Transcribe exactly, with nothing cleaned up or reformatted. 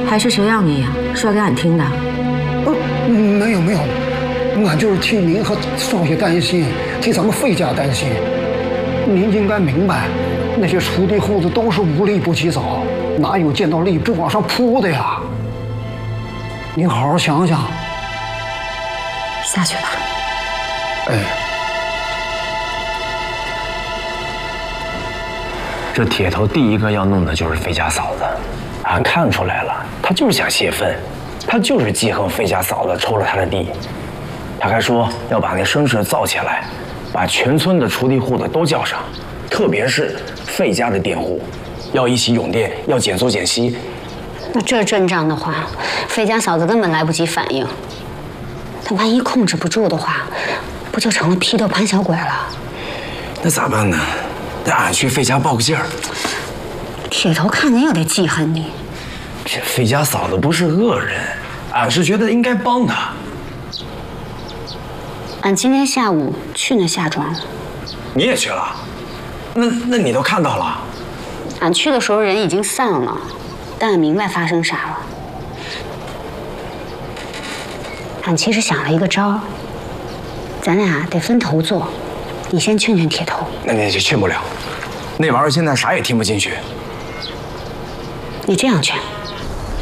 还是谁让你说给俺听的？ 不，没有没有，俺就是替您和少爷担心，替咱们费家担心。您应该明白，那些锄地户子都是无利不起早，哪有见到利就往上扑的呀？您好好想想。 下去吧。 哎。 这铁头第一个要弄的就是费家嫂子，俺看出来了，他就是想泄愤，他就是记恨费家嫂子抽了他的地，他还说要把那声势造起来，把全村的锄地户子都叫上，特别是费家的佃户，要一起涌佃，要减租减息。 那这阵仗的话，费家嫂子根本来不及反应，他万一控制不住的话，不就成了批斗潘小鬼了？ 那咋办呢？ 得俺去费家报个信儿。 铁头看见又得记恨你。 这费家嫂子不是恶人，俺是觉得应该帮她。 俺今天下午去那夏庄了。 你也去了？那那你都看到了？ 俺去的时候人已经散了，但俺明白发生啥了。俺其实想了一个招，咱俩得分头做。 你先劝劝铁头， 那你就劝不了，那玩意儿现在啥也听不进去。 你这样劝。